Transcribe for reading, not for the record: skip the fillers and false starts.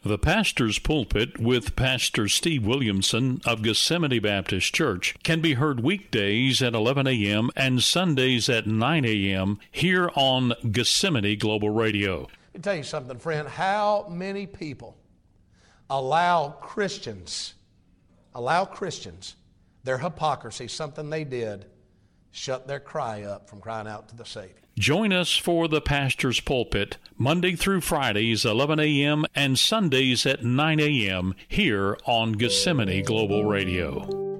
The Pastor's Pulpit with Pastor Steve Williamson of Gethsemane Baptist Church can be heard weekdays at 11 a.m. and Sundays at 9 a.m. here on Gethsemane Global Radio. Let me tell you something, friend. How many people allow Christians, their hypocrisy, something they did, shut their cry up from crying out to the Savior? Join us for the Pastor's Pulpit, Monday through Fridays, 11 a.m. and Sundays at 9 a.m. here on Gethsemane Global Radio.